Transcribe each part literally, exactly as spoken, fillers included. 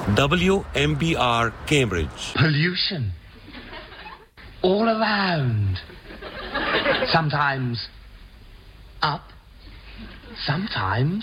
W M B R Cambridge. Pollution. All around. Sometimes up, sometimes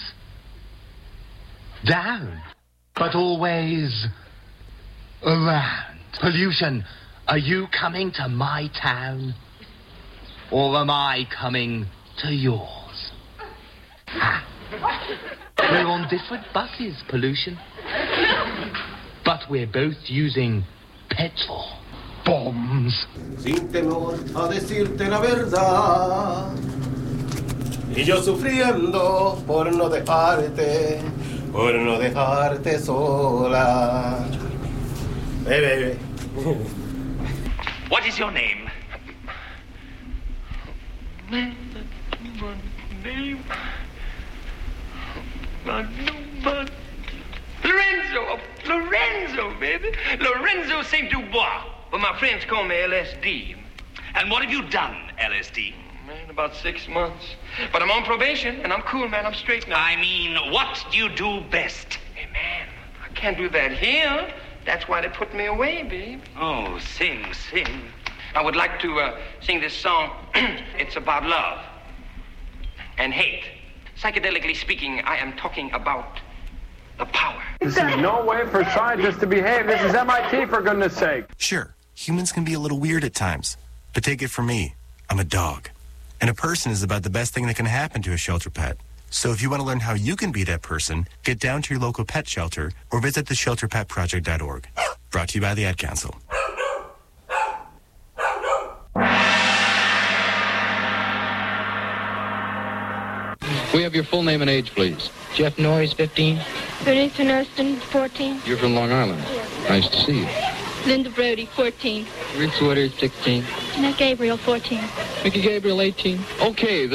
down, but always around. Pollution, are you coming to my town? Or am I coming to yours? Ha. We're on different buses, pollution. But we're both using petrol bombs. Sin temor a decirte la verdad. Y yo sufriendo por no dejarte, por no dejarte sola. Hey, baby. What is your name? Name? Lorenzo, Lorenzo, baby. Lorenzo Saint Dubois. But my friends call me L S D. And what have you done, L S D? Man, about six months. But I'm on probation, and I'm cool, man. I'm straight now. I mean, what do you do best? Hey, man, I can't do that here. That's why they put me away, babe. Oh, sing, sing. I would like to uh, sing this song. It's about love and hate. Psychedelically speaking, I am talking about the power. This is no way for scientists to behave. This is M I T, for goodness sake. Sure, humans can be a little weird at times. But take it from me, I'm a dog. And a person is about the best thing that can happen to a shelter pet. So if you want to learn how you can be that person, get down to your local pet shelter or visit the shelter pet project dot org. Brought to you by the Ad Council. We have your full name and age, please. Jeff Norris, fifteen. Bernice Nurston, fourteen. You're from Long Island. Yes. Nice to see you. Linda Brody, fourteen. Rich Woodard, sixteen. Jeanette Gabriel, fourteen. Mickey Gabriel, eighteen. Okay.